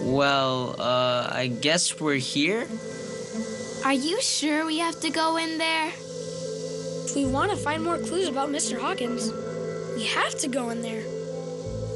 Well, I guess we're here? Are you sure we have to go in there? If we want to find more clues about Mr. Hawkins, we have to go in there.